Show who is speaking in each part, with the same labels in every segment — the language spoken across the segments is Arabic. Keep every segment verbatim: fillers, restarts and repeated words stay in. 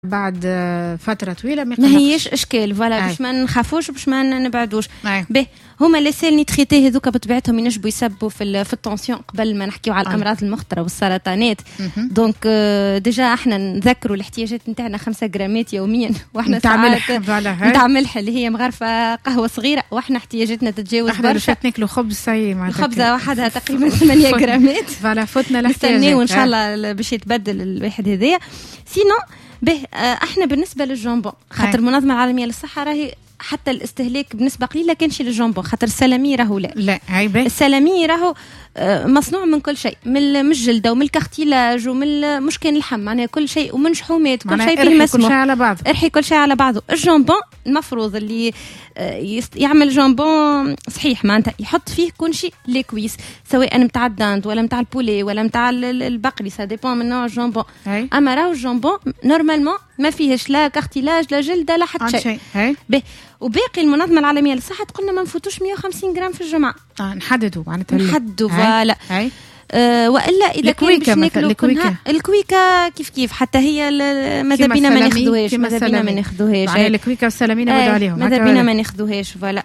Speaker 1: بعد فترة طويلة
Speaker 2: ما هيش إشكال فوالا باش ما نخافوش باش ما نبعدوش به هما لي سيل نيتريتي هذوك بطبيعتهم ينجبوا يسبوا في في التونسيون قبل ما نحكيو على الأمراض المخطرة والسرطانات. دونك ديجا احنا نذكروا الاحتياجات نتاعنا خمسة جرامات يوميا واحنا ساعات نتاع ملح اللي هي مغرفة قهوة صغيرة واحنا احتياجاتنا تتجاوز برشا.
Speaker 1: احنا ناكلوا خبز سي معناتها
Speaker 2: خبزة واحدة تقريبا ثمانية جرامات
Speaker 1: فوالا فوتنا الاحتياجات
Speaker 2: نستناو ان شاء الله باش يتبدل الواحد هذايا. سينو به احنا بالنسبه للجامبون خاطر المنظمه العالميه للصحه راهي حتى الاستهلاك بنسبه قليله كانش للجامبون خاطر السلامي راهو لا
Speaker 1: لا عيبه
Speaker 2: السلامي راهو مصنوع من كل شيء من الجلده ومن الكارتيلاج ومن مش كان اللحم معناها كل شيء ومن شحومات كل شيء فيه مسموح
Speaker 1: كل شيء على بعض
Speaker 2: ارحي كل شيء على بعضه. الجامبون المفروض اللي يعمل جامبون صحيح معناتها يحط فيه كل شيء لي كويس سواء نتاع الداند ولا نتاع البولي ولا نتاع البقري سا ديبون من نوع الجامبون. اما راهو الجامبون نورمالمون ما فيهش لا كارتيلاج لا جلده لا حتى شيء. به وباقي المنظمه العالميه للصحه قلنا ما نفوتوش مية وخمسين جرام في الجمعه.
Speaker 1: اه نحددوا معناتها
Speaker 2: نحددوا فوالا أه والا اذا كان باش ناكلوا كلها الكويكه كيف كيف حتى هي ماذا بينا ما ناخذوهاش ماذا بينا ما ناخذوهاش
Speaker 1: يعني الكويكه والسلامين نبعدوا عليهم
Speaker 2: ماذا بينا ما ناخذوهاش فوالا.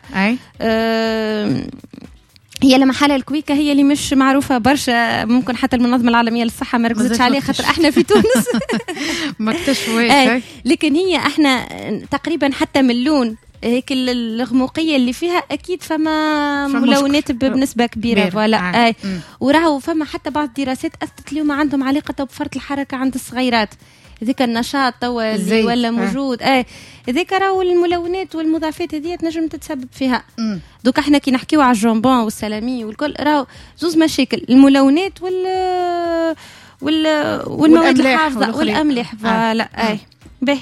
Speaker 2: أه هي لما حالة الكويكة هي اللي مش معروفة برشا ممكن حتى المنظمة العالمية للصحة ما ركزتش عليها خاطر احنا في تونس
Speaker 1: ما اكتشفوهاش.
Speaker 2: لكن هي احنا تقريبا حتى من اللون هيك الغموقيه اللي فيها اكيد فما ملونات بنسبه كبيره فوالا. وراهو فما حتى بعض الدراسات اثبتت اليوم عندهم علاقه بفرط الحركه عند الصغيرات هذيك النشاط توا اللي ولا موجود اي هذيك راهو الملونات والمضافات هذه تنجم تتسبب فيها. دوك احنا كي نحكيو على الجامبون والسلامي والكل راهو زوز مشاكل الملونات وال وال والمواد الحافظه والاملاح فوالا اي به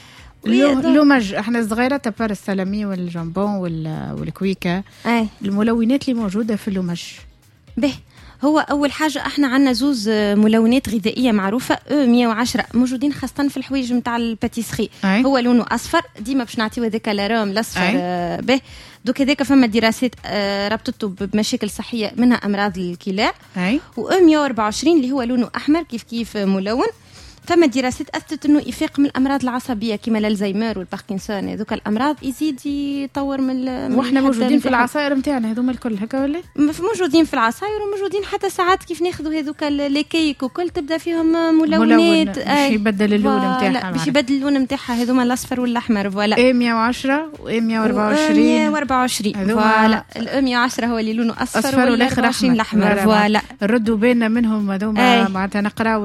Speaker 1: اللومج احنا صغيره تبار السلامي والجامبون والكويكه
Speaker 2: اي
Speaker 1: الملونات اللي موجوده في اللومج
Speaker 2: به هو اول حاجه احنا عندنا زوز ملونات غذائيه معروفه او مية وعشرة موجودين خاصه في الحوايج نتاع الباتيسري. هو لونه اصفر ديما باش نعطيو هذاك الارام الاصفر به دوك هذاك فما دراسات ربطته بمشاكل صحيه منها امراض الكلى. و او مية وأربعة وعشرين اللي هو لونه احمر كيف كيف ملون فما دراسات اثبتت انه يفيق من الامراض العصبيه كما الالزهايمر والباركنسون هذوك الامراض يزيد يطور من, من
Speaker 1: واحنا موجودين في العصائر نتاعنا هذوما الكل هكا ولا
Speaker 2: موجودين في العصائر وموجودين حتى ساعات كيف ناخذوا هذوك لي كيك وكل تبدا فيهم ملونات
Speaker 1: باش يبدل اللون نتاعها
Speaker 2: باش يبدل اللون نتاعها هذوما الاصفر والاحمر فوالا
Speaker 1: اي مية وعشرة و مية وأربعة وعشرين
Speaker 2: مية وأربعة وعشرين فوالا ال مية وعشرة هو اللي لونه اصفر والاخر الاحمر فوالا
Speaker 1: ردوا بالنا منهم هذوما معناتها نقراو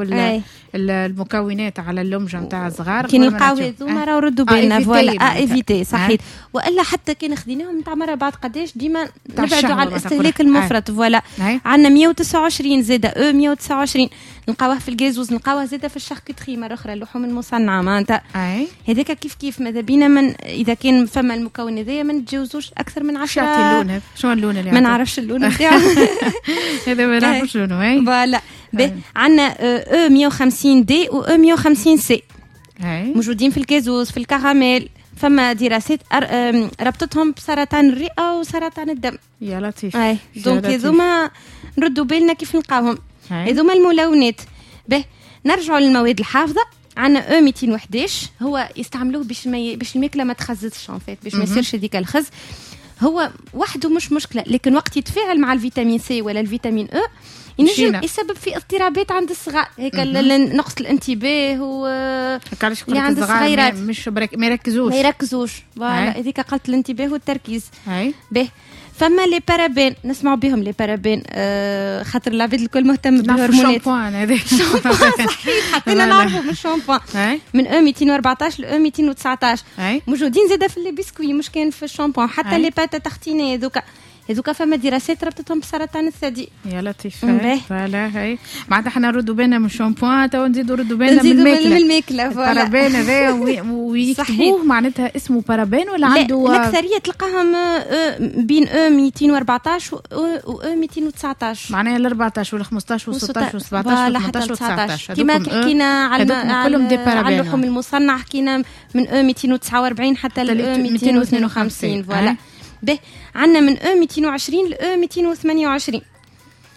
Speaker 1: المكونات على اللمجه نتاع الصغار
Speaker 2: كي نلقاو هذوما راهو ردوا بالنا فوالا ايفيتي صحيح. والا حتى كي خديناهم نتاع مره بعد قداش ديما نبعدوا على الاستهلاك المفرط فوالا. عندنا مية وتسعة وعشرين زاده او مية وتسعة وعشرين نلقاوها في الجازوز نلقاوها زاده في الشاركوتري مره اخرى اللحوم المصنعه معناتها هذاك كيف كيف ماذا بينا من اذا كان فما المكون هذايا ما نتجاوزوش اكثر من عشرة.
Speaker 1: شو اللون شو اللون اللي
Speaker 2: ما نعرفش اللون نتاعو
Speaker 1: هذا ما نعرفش لونه
Speaker 2: فوالا. عندنا او مية وخمسين دي و او مية وخمسين سي موجودين في الكازوز في الكراميل فما دراسات ربطتهم بسرطان الرئه وسرطان الدم.
Speaker 1: يا لطيف
Speaker 2: اي دونك هذوما نردوا بالنا كيف نلقاوهم هذوما الملونات. به نرجعوا للمواد الحافظه عندنا او مئتين وإحداش هو يستعملوه باش ما باش الماكله ما تخزتش ان فيت باش ما يصيرش هذيك الخز هو وحده مش مشكله لكن وقت يتفاعل مع الفيتامين سي ولا الفيتامين او ينجم يسبب في اضطرابات عند الصغار هيك نقص الانتباه و
Speaker 1: اللي عند الصغيرات مش ما يركزوش
Speaker 2: ما يركزوش فوالا هذيك قلت الانتباه والتركيز. به فما لي بارابين نسمعوا بهم لي بارابين آه خاطر العباد الكل مهتم بالهرمونات
Speaker 1: الشامبوان هذاك
Speaker 2: صحيح حطينا نعرفوا من الشامبوان من او مئتين وأربعطاش ل او مئتين وتسعطاش موجودين زاده في لي بسكوي مش كان في الشامبوان حتى لي باتا تختينه هذوك هذوك فما دراسات ربطتهم بسرطان الثدي.
Speaker 1: يا لطيف فوالا هاي معناتها احنا نردوا بالنا من الشامبوان تو نزيدوا نردوا بالنا من الماكله
Speaker 2: من الماكله فوالا
Speaker 1: بارابين هذا ويكتبوه معناتها اسمه بارابين ولا عنده
Speaker 2: الاكثريه تلقاهم بين او مئتين وأربعطاش و او مئتين وتسعطاش
Speaker 1: معناها ال أربعطاش وال خمسطاش وال ستطاش وال سبعطاش وال ثمنطاش وال تسعطاش
Speaker 2: كما حكينا على على اللحوم المصنع حكينا من او مئتين وتسعة وأربعين حتى ل او مئتين واثنين وخمسين فوالا. به عندنا من او مئتين وعشرين ل او مئتين وثمانية وعشرين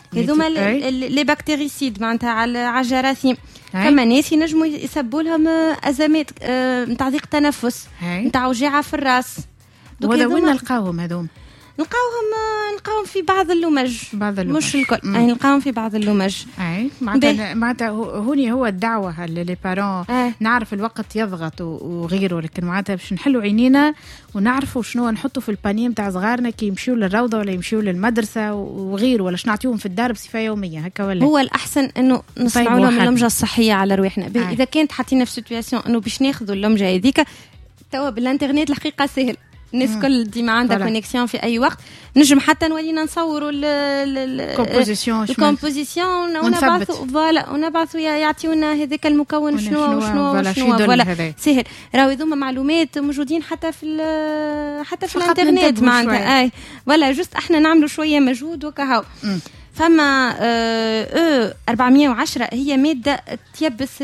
Speaker 2: هذوما لي بكتيريسيد معناتها على الجراثيم. فما ناس ينجموا يسبوا لهم ازمات نتاع ضيق تنفس نتاع وجيعه في الراس.
Speaker 1: وين نلقاوهم هذوم؟
Speaker 2: نلقاوهم نلقاوهم في بعض اللمج،
Speaker 1: بعض اللمج.
Speaker 2: مش الكل، يعني نلقاوهم في بعض اللمج.
Speaker 1: اي معناتها معناتها هوني هو الدعوه لي بارون. نعرف الوقت يضغط وغيره، لكن معناتها باش نحلوا عينينا ونعرفوا شنو نحطوا في البانيه نتاع صغارنا كي يمشيوا للروضه ولا يمشيوا للمدرسه وغيره، ولا شنو نعطيهم في الدار بصفه يوميه هكا ولا.
Speaker 2: هو الاحسن انه نصنعوا لهم اللمجه الصحيه على رواحنا. اذا كانت حاطين في سيتوياسيون انه باش ناخذوا اللمجه هذيك توا بالانترنت الحقيقه سهل، الناس كل ديما عندها كونيكسيون في اي وقت، نجم حتى نولينا نصوروا
Speaker 1: الكومبوزيسيون
Speaker 2: الكومبوزيسيون ونبعثوا فوالا ونبعثوا يعطيونا هذاك المكون شنو وشنو وشنو فوالا سهل. راهو هذوما معلومات موجودين حتى في حتى في الانترنت معناتها. اي فوالا جوست احنا نعملوا شويه مجهود وكهو. فما اه أربعمية وعشرة هي ماده تيبس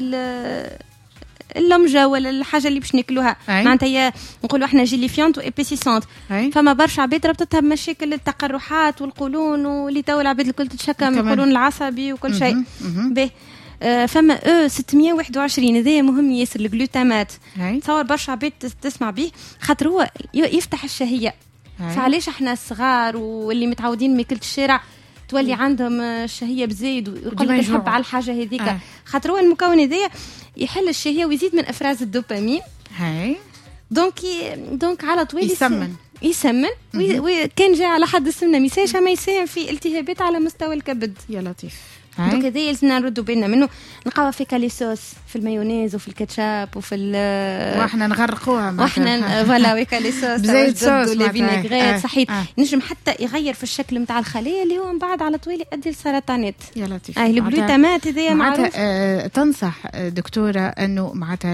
Speaker 2: اللمجه ولا الحاجه اللي باش ناكلوها، معناتها هي نقولوا احنا جيليفيونت وابيسيسونت. فما برشا عباد ربطتها بمشاكل التقرحات والقولون، واللي تو العباد الكل تتشكى من القولون العصبي وكل شيء. به آه فما او ستمية وواحد وعشرين هذا مهم ياسر، الجلوتامات. تصور برشا عباد تسمع به خاطر هو يفتح الشهيه. فعلاش احنا الصغار واللي متعودين ماكلة الشارع تولي عندهم الشهيه بزيد ويقول لك نحب على الحاجه هذيك؟ آه. خاطر هو المكون هذايا يحل الشهيه ويزيد من افراز الدوبامين.
Speaker 1: هاي
Speaker 2: دونك دونك على طول
Speaker 1: يسمن
Speaker 2: يسمن وكان جاء على حد السمنه ميساج ما يساهم في التهابات على مستوى الكبد.
Speaker 1: يا لطيف.
Speaker 2: دونك هذا يلزمنا نردوا بالنا منه. نلقاوها في كاليسوس، في المايونيز وفي الكاتشاب وفي
Speaker 1: واحنا نغرقوها
Speaker 2: واحنا فوالا وكاليسوس
Speaker 1: بزيت صوص
Speaker 2: ولا فينيغريت صحيح. آه. نجم حتى يغير في الشكل نتاع الخليه اللي هو من بعد على طول يؤدي لسرطانات.
Speaker 1: يا لطيف.
Speaker 2: اه الجلوتامات هذيا معروف.
Speaker 1: آه تنصح دكتوره انه معناتها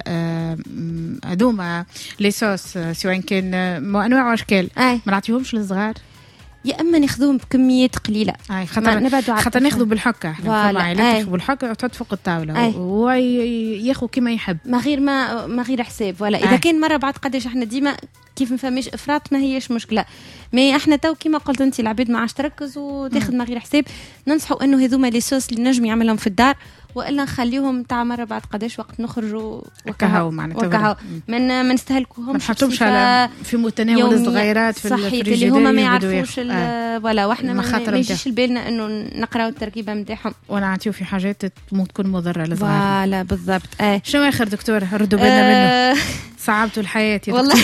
Speaker 1: هذوما لي صوص سواء كان انواع واشكال
Speaker 2: آه.
Speaker 1: ما نعطيهمش للصغار،
Speaker 2: يا اما ناخذوهم بكميات قليله.
Speaker 1: اي خاطر خاطر ناخذوا بالحكه احنا طبعا عائلات بالحكه وتحط فوق الطاوله وياخذ كما يحب
Speaker 2: ما غير ما ما غير حساب ولا اذا أي. كان مره بعد قداش احنا ديما كيف ما فماش افراط ما هيش مشكله. ما احنا تو كيما قلت انت العباد ما عادش تركز وتاخذ ما غير حساب. ننصحوا انه هذوما لي صوص اللي نجم يعملهم في الدار والا نخليهم تاع مره بعد قداش وقت نخرجوا
Speaker 1: وكهو معناتها
Speaker 2: وكهو من ما نستهلكوهمش
Speaker 1: ما نحطهمش في متناول الصغيرات في
Speaker 2: الفريجيدير اللي هما ما يعرفوش ولا واحنا ما يجيش لبالنا انه نقراو التركيبه نتاعهم
Speaker 1: ونعطيو في حاجات تكون مضره للصغار.
Speaker 2: فوالا بالضبط. اه
Speaker 1: شنو اخر دكتور ردوا بالنا منه صعبتوا الحياه
Speaker 2: والله.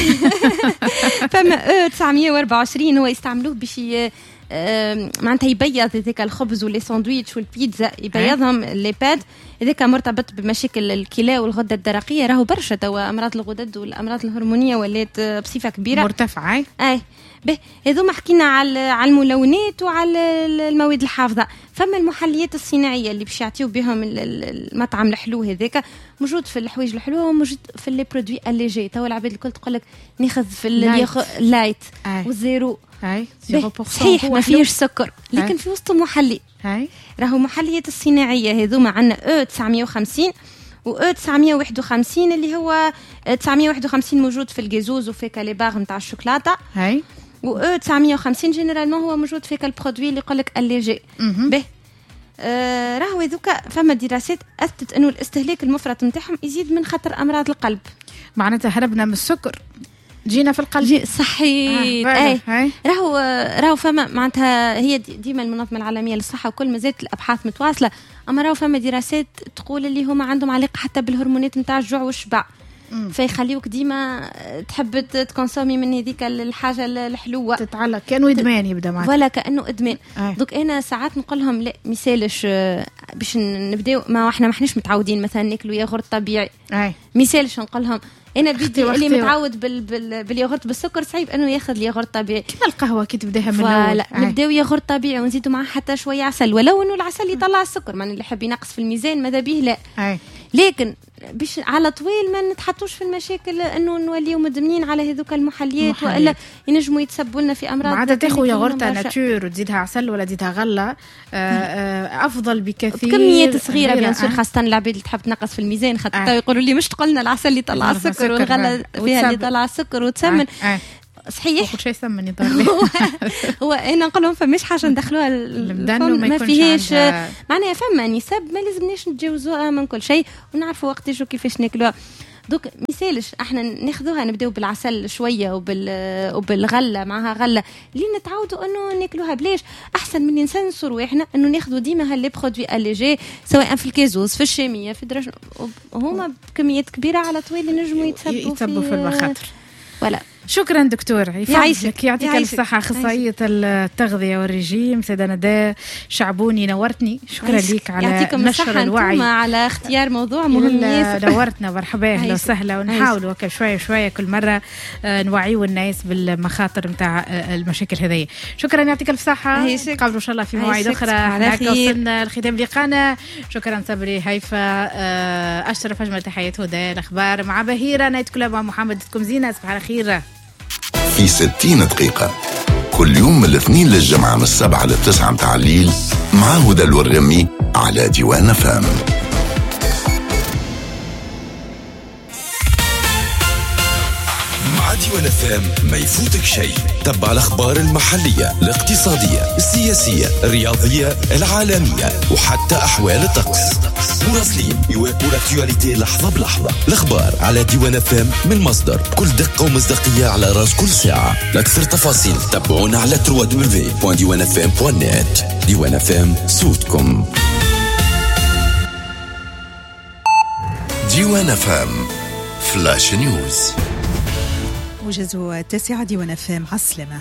Speaker 2: فما او تسعمية وأربعة وعشرين هو يستعملوه باش معناتها يبيض هذاك الخبز واللي ساندويتش والبيتزا يبيضهم الليباد. هذاك مرتبط بمشاكل الكلى والغده الدرقيه. راهو برشا توا امراض الغدد والامراض الهرمونيه ولات بصفه كبيره
Speaker 1: مرتفعه.
Speaker 2: اي به هذوما حكينا على على الملونات وعلى المواد الحافظه. فما المحليات الصناعيه اللي باش يعطيو بهم المطعم الحلو هذاك موجود في الحوايج الحلوه وموجود في لي برودوي اليجي. توا العباد الكل تقول لك ناخذ في اللايت والزيرو.
Speaker 1: هاي
Speaker 2: صحيح ما فيهش سكر لكن في وسط محلي.
Speaker 1: هاي
Speaker 2: راهو محليات الصناعيه هذوما عندنا او تسعمية وخمسين و او تسعمية وواحد وخمسين اللي هو تسعمية وواحد وخمسين موجود في الجازوز وفي كاليباغ نتاع الشوكولاته.
Speaker 1: هاي
Speaker 2: و او تسعمية وخمسين جينيرالمون هو موجود في كالبرودوي اللي يقول لك الليجي. به آه راهو هذوك فما دراسات اثبتت انه الاستهلاك المفرط نتاعهم يزيد من خطر امراض القلب.
Speaker 1: معناتها هربنا من السكر جينا في القلب.
Speaker 2: صحيح. آه اي راهو راهو فما معناتها هي ديما المنظمه العالميه للصحه وكل ما زادت الابحاث متواصله. اما راهو فما دراسات تقول اللي هما عندهم علاقه حتى بالهرمونات نتاع الجوع والشبع. فيخليوك ديما تحب تكونسومي من هذيك الحاجه الحلوه
Speaker 1: تتعلق كانه ادمان يبدا معك
Speaker 2: ولا كانه ادمان. دوك انا ساعات نقول لهم لا مثالش باش نبداو ما احنا ما احناش متعودين مثلا ناكلوا ياغورت طبيعي. مثالش نقول لهم انا بدي اللي متعود بال بال بالياغورت بالسكر صعيب انه ياخذ الياغورت طبيعي.
Speaker 1: كيما القهوه كي تبداها من الاول
Speaker 2: نبداو ياغورت طبيعي ونزيدوا معاه حتى شويه عسل ولو انه العسل يطلع السكر. من اللي يحب ينقص في الميزان ماذا به لا.
Speaker 1: أي.
Speaker 2: لكن باش على طويل ما نتحطوش في المشاكل انه نوليو مدمنين على هذوك المحليات والا ينجموا يتسبوا لنا في امراض.
Speaker 1: عاده تاخذ ياغورتا ناتور وتزيدها عسل ولا تزيدها غله افضل بكثير
Speaker 2: بكميات صغيره بيان سور خاصه العباد اللي تحب تنقص في الميزان خاطر يقولوا لي مش تقولنا العسل اللي يطلع السكر والغله فيها اللي يطلع السكر وتسمن. صحيح
Speaker 1: كل شيء ثمني ضربي
Speaker 2: هو انا نقول لهم فماش حاجه ندخلوها ما فيهاش معناها فما نسب ما لازمناش نتجاوزوها من كل شيء ونعرفوا وقتاش وكيفاش ناكلوها. دوك مثالش احنا ناخذوها نبداو بالعسل شويه وبال وبالغله معها غله اللي نتعودوا انه ناكلوها بلاش احسن من نسنسوا احنا انه ناخذوا ديما هاللي برودوي اليجي سواء في الكازوز في الشاميه في درج هما بكميات كبيره على طويل نجموا يتسبوا في,
Speaker 1: في المخاطر.
Speaker 2: ولا
Speaker 1: شكرا دكتور يعيشك يعطيك الصحة أخصائية التغذية والرجيم سيدة ندى شعبوني نورتني شكرا ليك على نشر الوعي
Speaker 2: على اختيار موضوع مهم
Speaker 1: نورتنا مرحبا أهلا وسهلا ونحاول شوية شوية كل مرة نوعيو الناس بالمخاطر متاع المشاكل هذه. شكرا يعطيك الصحة قبل إن شاء الله في مواعيد أخرى هناك وصلنا الختام لقانا. شكرا صبري هيفا أشرف أجمل تحيات هدى الأخبار مع بهيرة نايت كلها مع محمد تكم زينة صباح الخير
Speaker 3: في ستين دقيقة كل يوم من الاثنين للجمعة من السبعة للتسعة متاع الليل مع هدى الورغمي على ديوان فام. مع ديوان فام ما يفوتك شيء. تبع الأخبار المحلية الاقتصادية السياسية الرياضية العالمية وحتى أحوال الطقس. مراسلين يواكبوا الاكتواليتي لحظة بلحظة. الأخبار على ديوان فام من مصدر بكل دقة ومصداقية على راس كل ساعة. لأكثر تفاصيل تابعونا على دبليو دبليو دبليو دوت ديوان اف ام دوت نت. ديوان فام صوتكم. ديوان فام فلاش نيوز.
Speaker 4: موجز التاسعة ديوان فام عسلمة.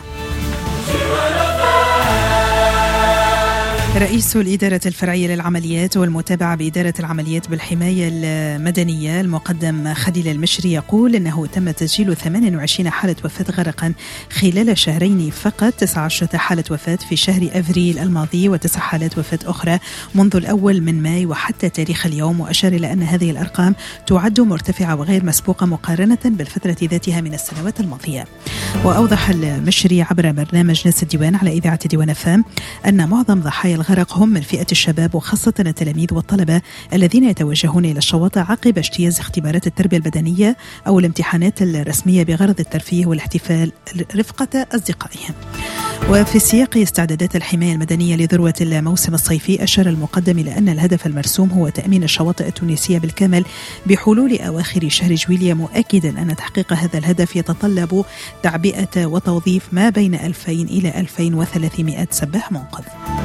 Speaker 4: رئيس الإدارة الفرعية للعمليات والمتابعة بإدارة العمليات بالحماية المدنية المقدم خليل المشري يقول أنه تم تسجيل ثمانية وعشرين حالة وفاة غرقا خلال شهرين فقط، تسعة عشر حالة وفاة في شهر أفريل الماضي وتسع حالات وفاة أخرى منذ الأول من ماي وحتى تاريخ اليوم، وأشار إلى أن هذه الأرقام تعد مرتفعة وغير مسبوقة مقارنة بالفترة ذاتها من السنوات الماضية. وأوضح المشري عبر برنامج ناس الديوان على إذاعة ديوان فام أن معظم ضحايا الغرق هم من فئة الشباب وخاصة التلاميذ والطلبة الذين يتوجهون إلى الشواطئ عقب اجتياز اختبارات التربية البدنية أو الامتحانات الرسمية بغرض الترفيه والاحتفال رفقة أصدقائهم. وفي سياق استعدادات الحماية المدنية لذروة الموسم الصيفي، أشار المقدم إلى أن الهدف المرسوم هو تأمين الشواطئ التونسية بالكامل بحلول أواخر شهر جويلية، مؤكدا أن تحقيق هذا الهدف يتطلب تعبئة وتوظيف ما بين ألفين إلى ألفين وثلاثمائة سباح منقذ.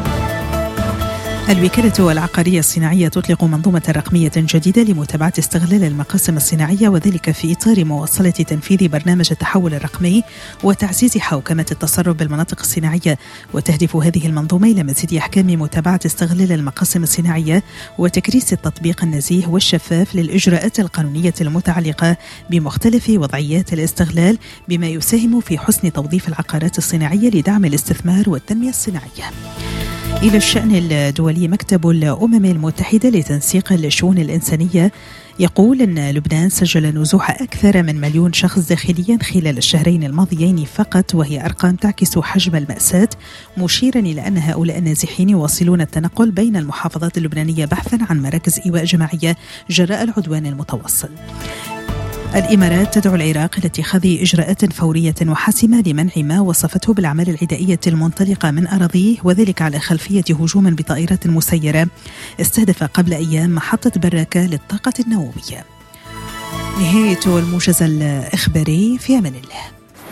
Speaker 4: الوكالة العقارية الصناعية تطلق منظومة رقمية جديدة لمتابعة استغلال المقاسم الصناعية، وذلك في إطار مواصلة تنفيذ برنامج التحول الرقمي وتعزيز حوكمة التصرف بالمناطق الصناعية. وتهدف هذه المنظومة إلى مزيد إحكام متابعة استغلال المقاسم الصناعية وتكريس التطبيق النزيه والشفاف للإجراءات القانونية المتعلقة بمختلف وضعيات الاستغلال، بما يساهم في حسن توظيف العقارات الصناعية لدعم الاستثمار والتنمية الصناعية. إلى الشأن الدولي، مكتب الأمم المتحدة لتنسيق الشؤون الإنسانية يقول أن لبنان سجل نزوح أكثر من مليون شخص داخليا خلال الشهرين الماضيين فقط، وهي أرقام تعكس حجم المأساة، مشيرا إلى أن هؤلاء النازحين يواصلون التنقل بين المحافظات اللبنانية بحثا عن مراكز إيواء جماعية جراء العدوان المتواصل. الإمارات تدعو العراق إلى اتخاذ إجراءات فورية وحاسمة لمنع ما وصفته بالأعمال العدائية المنطلقة من أراضيه، وذلك على خلفية هجوم بطائرات مسيرة استهدف قبل أيام محطة بركة للطاقة النووية. نهاية الموجز الإخباري، في أمان الله.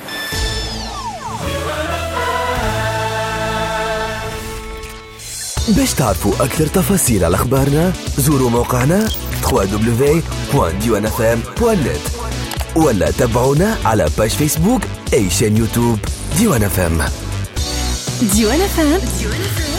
Speaker 5: باش تعرفوا أكثر تفاصيل على أخبارنا زوروا موقعنا دبليو دبليو دبليو دوت ديوان اف ام دوت نت ولا تابعونا على باج فيسبوك أي شان يوتيوب ديوان اف ام.
Speaker 2: ديوان اف ام